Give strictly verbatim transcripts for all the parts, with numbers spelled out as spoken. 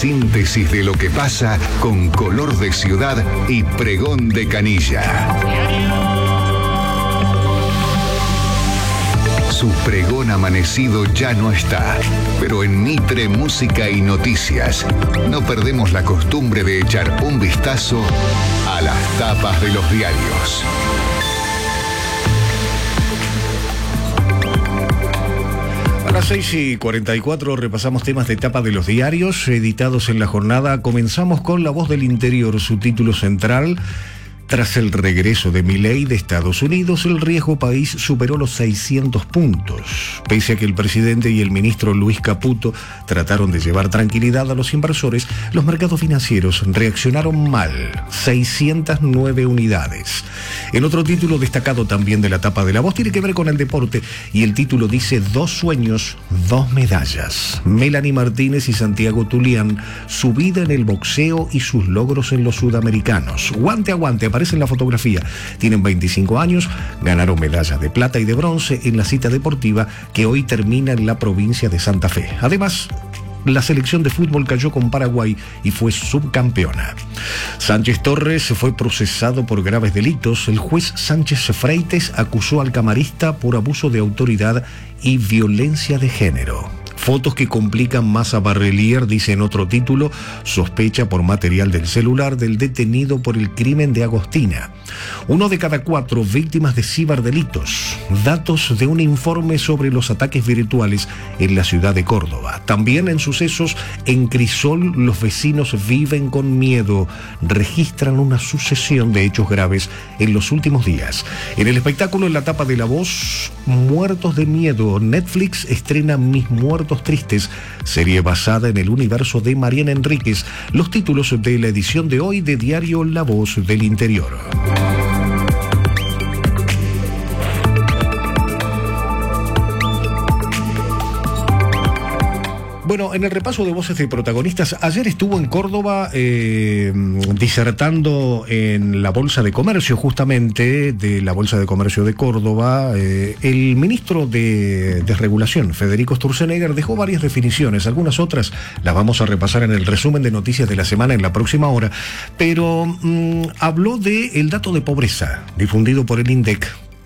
síntesis de lo que pasa con color de ciudad y pregón de canilla. Su pregón amanecido ya no está, pero en Mitre Música y Noticias no perdemos la costumbre de echar un vistazo a las tapas de los diarios. A las seis y cuarenta y cuatro repasamos temas de tapa de los diarios editados en la jornada. Comenzamos con La Voz del Interior, su título central. Tras el regreso de Milei de Estados Unidos, el riesgo país superó los seiscientos puntos. Pese a que el presidente y el ministro Luis Caputo trataron de llevar tranquilidad a los inversores, los mercados financieros reaccionaron mal, seiscientas nueve unidades. En otro título destacado también de la tapa de La Voz tiene que ver con el deporte y el título dice: dos sueños, dos medallas. Melanie Martínez y Santiago Tulián, su vida en el boxeo y sus logros en los sudamericanos. Guante a guante, aparece en la fotografía. Tienen veinticinco años, ganaron medallas de plata y de bronce en la cita deportiva que hoy termina en la provincia de Santa Fe. Además, la selección de fútbol cayó con Paraguay y fue subcampeona. Sánchez Torres fue procesado por graves delitos. El juez Sánchez Freites acusó al camarista por abuso de autoridad y violencia de género. Fotos que complican más a Barrelier, dice en otro título, sospecha por material del celular del detenido por el crimen de Agostina. Uno de cada cuatro víctimas de ciberdelitos. Datos de un informe sobre los ataques virtuales en la ciudad de Córdoba. También en sucesos en Crisol, los vecinos viven con miedo. Registran una sucesión de hechos graves en los últimos días. En el espectáculo, en la tapa de La Voz, muertos de miedo. Netflix estrena Mis Muertos Tristes, serie basada en el universo de Mariana Enríquez. Los títulos de la edición de hoy de Diario La Voz del Interior. Bueno, en el repaso de voces de protagonistas, ayer estuvo en Córdoba eh, disertando en la Bolsa de Comercio, justamente de la Bolsa de Comercio de Córdoba. Eh, el ministro de Desregulación, Federico Sturzenegger, dejó varias definiciones, algunas otras las vamos a repasar en el resumen de noticias de la semana en la próxima hora, pero mmm, habló del dato de pobreza difundido por el INDEC.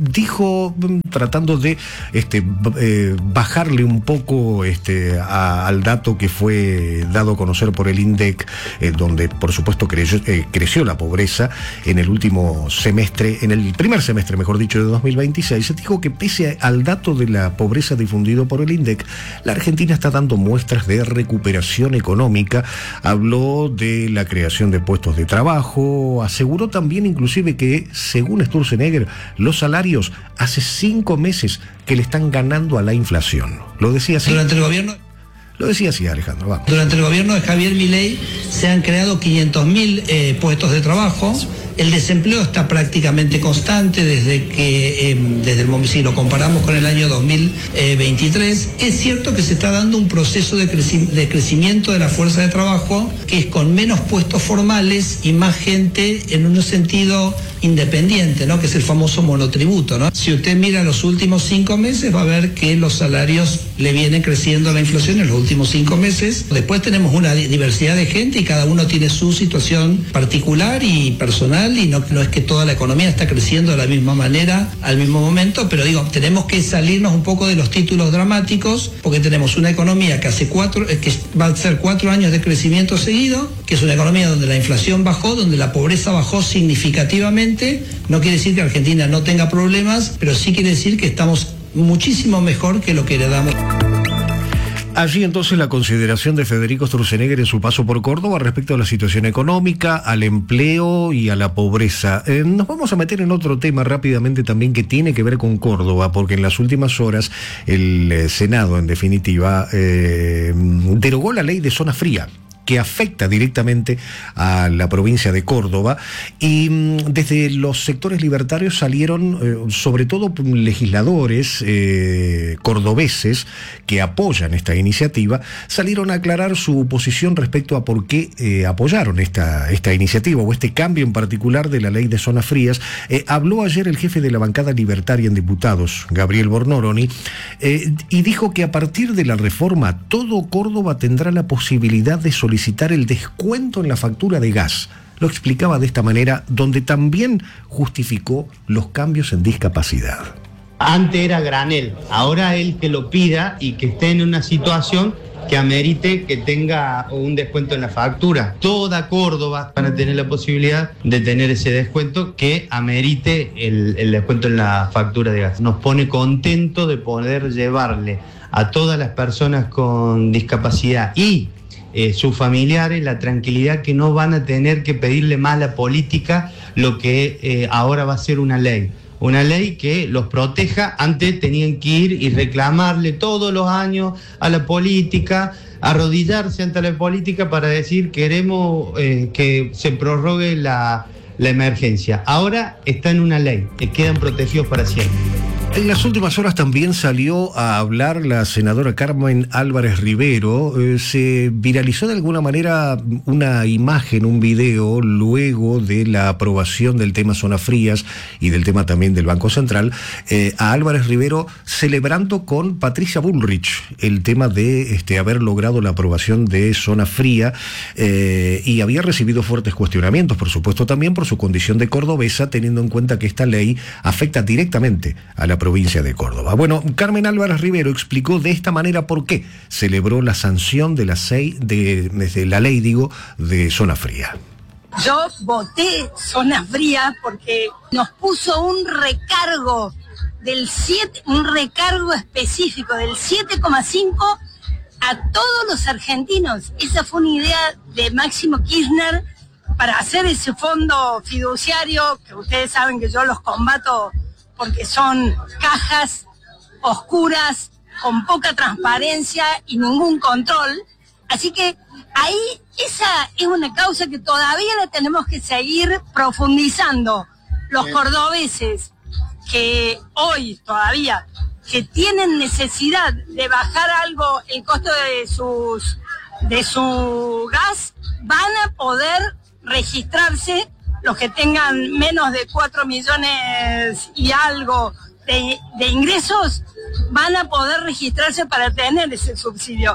Dijo, tratando de este, eh, bajarle un poco este, a, al dato que fue dado a conocer por el INDEC, eh, donde por supuesto creció, eh, creció la pobreza en el último semestre, en el primer semestre, mejor dicho, de dos mil veintiséis, dijo que pese al dato de la pobreza difundido por el INDEC, la Argentina está dando muestras de recuperación económica. Habló de la creación de puestos de trabajo, aseguró también inclusive que, según Sturzenegger, los salarios hace cinco meses que le están ganando a la inflación. Lo decía así. Durante el gobierno... Lo decía así, Alejandro, vamos. Durante el gobierno de Javier Milei se han creado quinientos mil eh, puestos de trabajo. El desempleo está prácticamente constante desde que, eh, desde el momento, si lo comparamos con el año dos mil veintitrés, es cierto que se está dando un proceso de, creci- de crecimiento de la fuerza de trabajo que es con menos puestos formales y más gente en un sentido independiente, ¿no? Que es el famoso monotributo, ¿no? Si usted mira los últimos cinco meses va a ver que los salarios le vienen creciendo a la inflación en los últimos cinco meses. Después tenemos una diversidad de gente y cada uno tiene su situación particular y personal y no, no es que toda la economía está creciendo de la misma manera al mismo momento, pero digo, tenemos que salirnos un poco de los títulos dramáticos porque tenemos una economía que hace cuatro, que va a ser cuatro años de crecimiento seguido, que es una economía donde la inflación bajó, donde la pobreza bajó significativamente. No quiere decir que Argentina no tenga problemas, pero sí quiere decir que estamos muchísimo mejor que lo que heredamos. Allí entonces la consideración de Federico Sturzenegger en su paso por Córdoba respecto a la situación económica, al empleo y a la pobreza. Eh, nos vamos a meter en otro tema rápidamente también que tiene que ver con Córdoba, porque en las últimas horas el eh, Senado, en definitiva, eh, derogó la ley de zona fría, que afecta directamente a la provincia de Córdoba, y desde los sectores libertarios salieron eh, sobre todo legisladores eh, cordobeses que apoyan esta iniciativa, salieron a aclarar su posición respecto a por qué eh, apoyaron esta, esta iniciativa o este cambio en particular de la ley de zonas frías. Eh, habló ayer el jefe de la bancada libertaria en diputados, Gabriel Bornoroni, eh, y dijo que a partir de la reforma todo Córdoba tendrá la posibilidad de solicitar solicitar el descuento en la factura de gas. Lo explicaba de esta manera, donde también justificó los cambios en discapacidad. Antes era granel, ahora el que lo pida y que esté en una situación que amerite que tenga un descuento en la factura. Toda Córdoba van a tener la posibilidad de tener ese descuento que amerite el, el descuento en la factura de gas. Nos pone contento de poder llevarle a todas las personas con discapacidad y eh, sus familiares la tranquilidad que no van a tener que pedirle más a la política lo que eh, ahora va a ser una ley. Una ley que los proteja. Antes tenían que ir y reclamarle todos los años a la política, arrodillarse ante la política para decir queremos eh, que se prorrogue la, la emergencia. Ahora está en una ley, que quedan protegidos para siempre. En las últimas horas también salió a hablar la senadora Carmen Álvarez Rivero. Eh, se viralizó de alguna manera una imagen, un video, luego de la aprobación del tema Zonas Frías y del tema también del Banco Central, eh, a Álvarez Rivero celebrando con Patricia Bullrich el tema de este, haber logrado la aprobación de Zona Fría, eh, y había recibido fuertes cuestionamientos, por supuesto también por su condición de cordobesa, teniendo en cuenta que esta ley afecta directamente a la provincia de Córdoba. Bueno, Carmen Álvarez Rivero explicó de esta manera por qué celebró la sanción de la, seis, de, de la ley, digo, de Zona Fría. Yo voté Zona Fría porque nos puso un recargo del siete, un recargo específico del siete coma cinco a todos los argentinos. Esa fue una idea de Máximo Kirchner para hacer ese fondo fiduciario, que ustedes saben que yo los combato porque son cajas oscuras, con poca transparencia y ningún control. Así que ahí esa es una causa que todavía la tenemos que seguir profundizando. Los cordobeses que hoy todavía que tienen necesidad de bajar algo el costo de sus de su gas, van a poder registrarse. Los que tengan menos de cuatro millones y algo de, de ingresos van a poder registrarse para tener ese subsidio.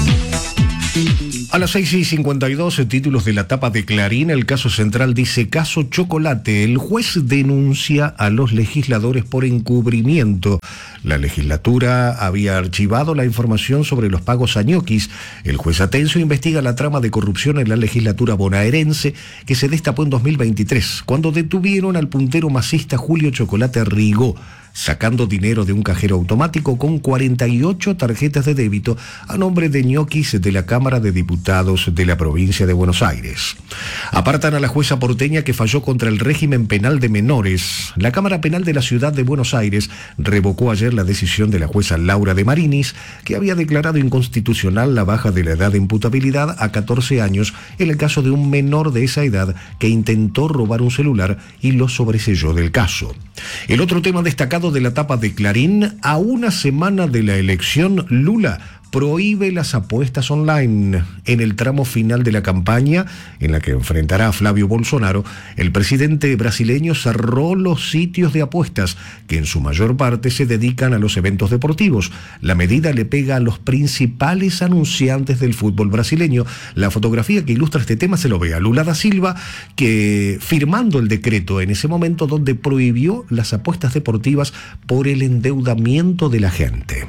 A las seis y cincuenta y dos, títulos de la tapa de Clarín, el caso central dice: caso Chocolate, el juez denuncia a los legisladores por encubrimiento. La legislatura había archivado la información sobre los pagos a ñoquis. El juez Atencio investiga la trama de corrupción en la legislatura bonaerense que se destapó en dos mil veintitrés, cuando detuvieron al puntero masista Julio Chocolate Rigó, sacando dinero de un cajero automático con cuarenta y ocho tarjetas de débito a nombre de ñoquis de la Cámara de Diputados de la provincia de Buenos Aires. Apartan a la jueza porteña que falló contra el régimen penal de menores. La Cámara Penal de la Ciudad de Buenos Aires revocó ayer la decisión de la jueza Laura de Marinis, que había declarado inconstitucional la baja de la edad de imputabilidad a catorce años en el caso de un menor de esa edad que intentó robar un celular y lo sobreseyó del caso. El otro tema destacado de la tapa de Clarín: a una semana de la elección, Lula prohíbe las apuestas online. En el tramo final de la campaña, en la que enfrentará a Flavio Bolsonaro, el presidente brasileño cerró los sitios de apuestas, que en su mayor parte se dedican a los eventos deportivos. La medida le pega a los principales anunciantes del fútbol brasileño. La fotografía que ilustra este tema se lo ve a Lula da Silva, que firmando el decreto en ese momento donde prohibió las apuestas deportivas por el endeudamiento de la gente.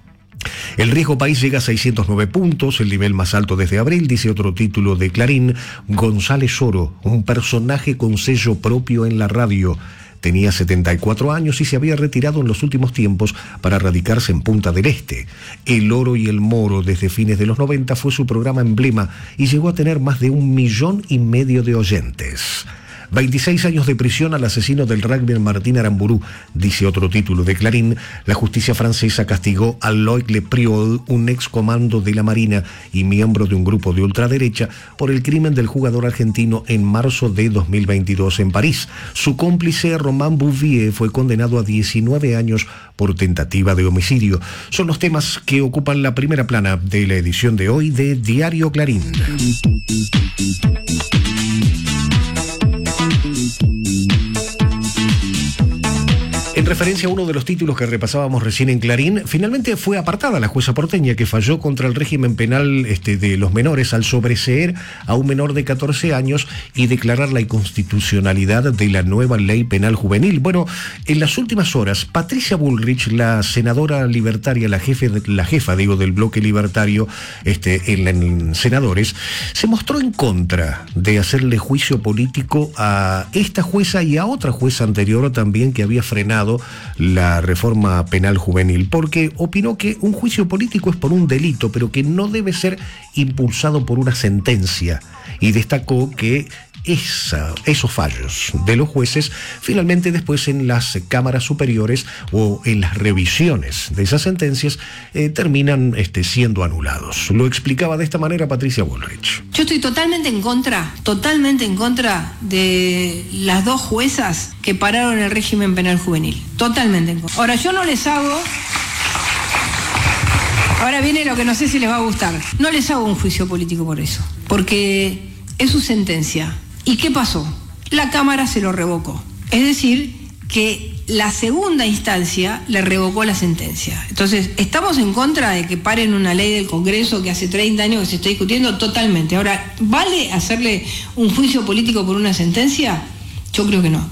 El riesgo país llega a seiscientos nueve puntos, el nivel más alto desde abril, dice otro título de Clarín. González Oro, un personaje con sello propio en la radio. Tenía setenta y cuatro años y se había retirado en los últimos tiempos para radicarse en Punta del Este. El Oro y el Moro desde fines de los noventa fue su programa emblema y llegó a tener más de un millón y medio de oyentes. veintiséis años de prisión al asesino del rugby Martín Aramburu, dice otro título de Clarín. La justicia francesa castigó a Loïc Lepriol, un ex comando de la Marina y miembro de un grupo de ultraderecha, por el crimen del jugador argentino en marzo de dos mil veintidós en París. Su cómplice, Romain Bouvier, fue condenado a diecinueve años por tentativa de homicidio. Son los temas que ocupan la primera plana de la edición de hoy de Diario Clarín. En referencia a uno de los títulos que repasábamos recién en Clarín, finalmente fue apartada la jueza porteña que falló contra el régimen penal este, de los menores al sobreseer a un menor de catorce años y declarar la inconstitucionalidad de la nueva ley penal juvenil. Bueno, en las últimas horas, Patricia Bullrich, la senadora libertaria, la, jefe de, la jefa digo, del bloque libertario este, en, en senadores, se mostró en contra de hacerle juicio político a esta jueza y a otra jueza anterior también que había frenado la reforma penal juvenil, porque opinó que un juicio político es por un delito, pero que no debe ser impulsado por una sentencia, y destacó que esa, esos fallos de los jueces finalmente después en las cámaras superiores o en las revisiones de esas sentencias eh, terminan este, siendo anulados. Lo explicaba de esta manera Patricia Bullrich. Yo estoy totalmente en contra, totalmente en contra de las dos juezas que pararon el régimen penal juvenil. Totalmente en contra. Ahora, yo no les hago... Ahora viene lo que no sé si les va a gustar. No les hago un juicio político por eso, porque es su sentencia. ¿Y qué pasó? La Cámara se lo revocó. Es decir, que la segunda instancia le revocó la sentencia. Entonces, ¿estamos en contra de que paren una ley del Congreso que hace treinta años que se está discutiendo? Totalmente. Ahora, ¿vale hacerle un juicio político por una sentencia? Yo creo que no.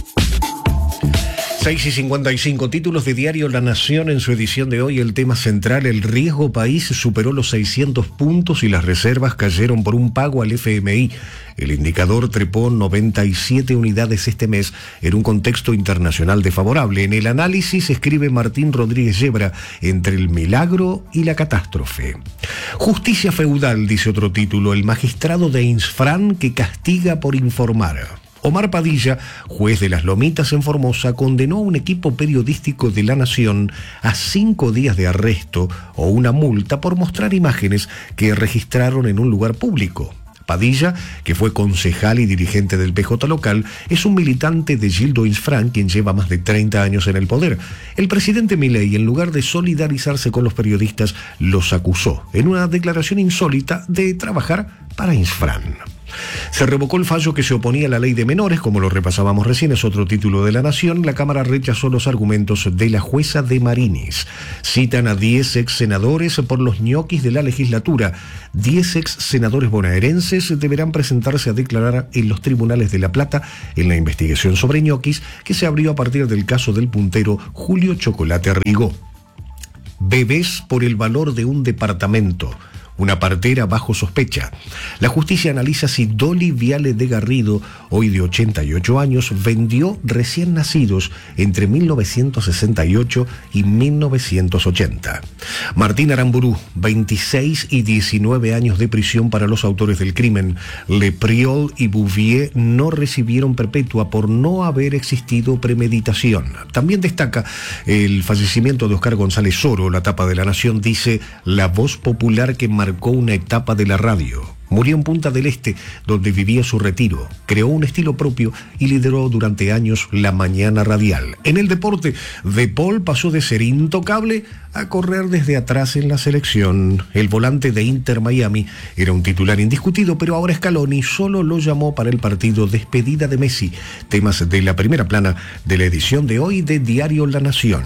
seis y cincuenta y cinco, títulos de diario La Nación en su edición de hoy. El tema central, el riesgo país superó los seiscientos puntos y las reservas cayeron por un pago al F M I. El indicador trepó noventa y siete unidades este mes en un contexto internacional desfavorable. En el análisis escribe Martín Rodríguez Yebra, entre el milagro y la catástrofe. Justicia feudal, dice otro título, el magistrado de Insfran que castiga por informar. Omar Padilla, juez de Las Lomitas en Formosa, condenó a un equipo periodístico de La Nación a cinco días de arresto o una multa por mostrar imágenes que registraron en un lugar público. Padilla, que fue concejal y dirigente del P J local, es un militante de Gildo Insfran, quien lleva más de treinta años en el poder. El presidente Milei, en lugar de solidarizarse con los periodistas, los acusó, en una declaración insólita, de trabajar para Insfran. Se revocó el fallo que se oponía a la ley de menores, como lo repasábamos recién, es otro título de La Nación. La Cámara rechazó los argumentos de la jueza de Marinis. Citan a diez ex senadores por los ñoquis de la legislatura. diez ex senadores bonaerenses deberán presentarse a declarar en los tribunales de La Plata en la investigación sobre ñoquis que se abrió a partir del caso del puntero Julio Chocolate Rigó. Bebés por el valor de un departamento. Una partera bajo sospecha. La justicia analiza si Dolly Viale de Garrido, hoy de ochenta y ocho años, vendió recién nacidos entre mil novecientos sesenta y ocho y mil novecientos ochenta. Martín Aramburú, veintiséis y diecinueve años de prisión para los autores del crimen. Le Priol y Bouvier no recibieron perpetua por no haber existido premeditación. También destaca el fallecimiento de Oscar González Soro. La tapa de La Nación dice: la voz popular que marcó una etapa de la radio. Murió en Punta del Este, donde vivía su retiro. Creó un estilo propio y lideró durante años la mañana radial. En el deporte, De Paul pasó de ser intocable a correr desde atrás en la selección. El volante de Inter Miami era un titular indiscutido, pero ahora Scaloni solo lo llamó para el partido despedida de Messi. Temas de la primera plana de la edición de hoy de Diario La Nación.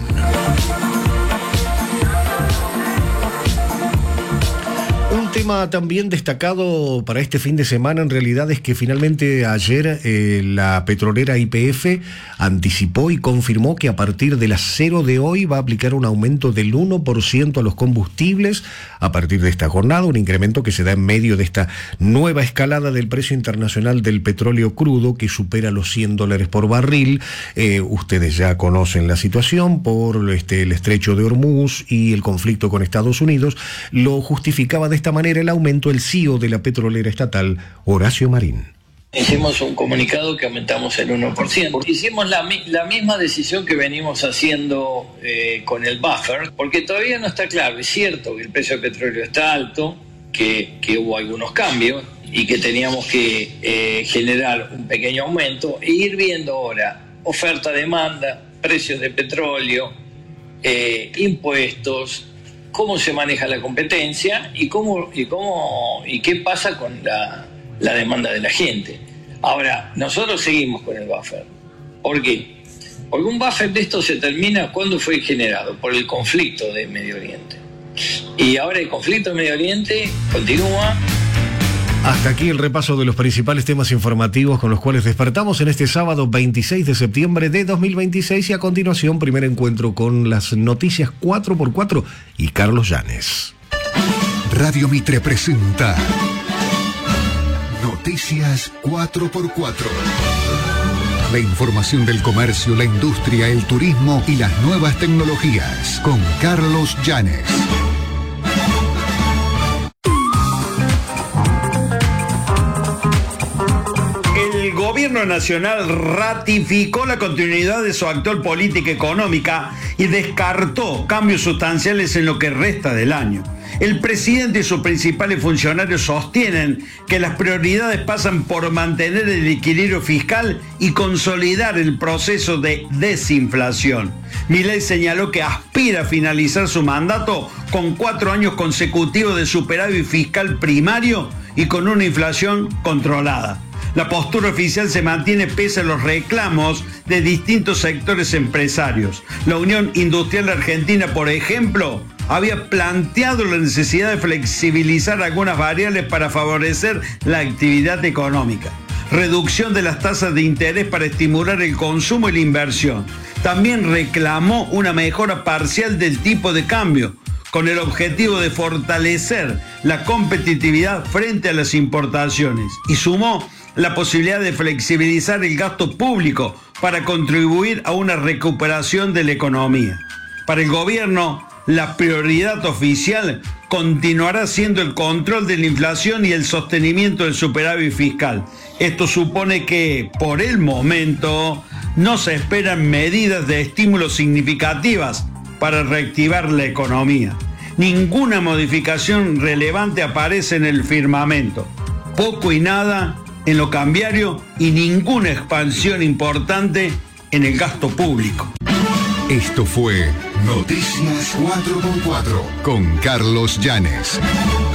Tema también destacado para este fin de semana en realidad es que finalmente ayer eh, la petrolera Y P F anticipó y confirmó que a partir de las cero de hoy va a aplicar un aumento del uno por ciento a los combustibles a partir de esta jornada, un incremento que se da en medio de esta nueva escalada del precio internacional del petróleo crudo que supera los cien dólares por barril. Eh, ustedes ya conocen la situación por este, el estrecho de Hormuz y el conflicto con Estados Unidos. Lo justificaba de esta manera el aumento el C E O de la petrolera estatal, Horacio Marín. Hicimos un comunicado que aumentamos el uno por ciento. Hicimos la, la misma decisión que venimos haciendo eh, con el buffer, porque todavía no está claro. Es cierto que el precio del petróleo está alto, que, que hubo algunos cambios y que teníamos que eh, generar un pequeño aumento e ir viendo ahora oferta-demanda, precios de petróleo, eh, impuestos, cómo se maneja la competencia y cómo y cómo y qué pasa con la, la demanda de la gente. Ahora, nosotros seguimos con el buffer. ¿Por qué? Porque un buffer de esto se termina cuando fue generado, por el conflicto de Medio Oriente. Y ahora el conflicto de Medio Oriente continúa. Hasta aquí el repaso de los principales temas informativos con los cuales despertamos en este sábado veintiséis de septiembre de dos mil veintiséis, y a continuación primer encuentro con las noticias cuatro por cuatro y Carlos Llanes. Radio Mitre presenta Noticias cuatro por cuatro. La información del comercio, la industria, el turismo y las nuevas tecnologías con Carlos Llanes. El gobierno nacional ratificó la continuidad de su actual política económica y descartó cambios sustanciales en lo que resta del año. El presidente y sus principales funcionarios sostienen que las prioridades pasan por mantener el equilibrio fiscal y consolidar el proceso de desinflación. Milei señaló que aspira a finalizar su mandato con cuatro años consecutivos de superávit fiscal primario y con una inflación controlada. La postura oficial se mantiene pese a los reclamos de distintos sectores empresarios. La Unión Industrial Argentina, por ejemplo, había planteado la necesidad de flexibilizar algunas variables para favorecer la actividad económica. Reducción de las tasas de interés para estimular el consumo y la inversión. También reclamó una mejora parcial del tipo de cambio, con el objetivo de fortalecer la competitividad frente a las importaciones. Y sumó la posibilidad de flexibilizar el gasto público para contribuir a una recuperación de la economía. Para el gobierno, la prioridad oficial continuará siendo el control de la inflación y el sostenimiento del superávit fiscal. Esto supone que, por el momento, no se esperan medidas de estímulo significativas para reactivar la economía. Ninguna modificación relevante aparece en el firmamento. Poco y nada en lo cambiario y ninguna expansión importante en el gasto público. Esto fue Noticias cuatro por cuatro con Carlos Llanes.